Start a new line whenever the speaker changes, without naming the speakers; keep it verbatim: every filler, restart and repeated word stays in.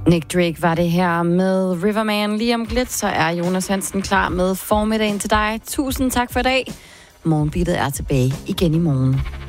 Nick Drake var det her med Riverman. Lige om lidt, så er Jonas Hansen klar med formiddagen til dig. Tusind tak for i dag. Morgenbeatet er tilbage igen i morgen.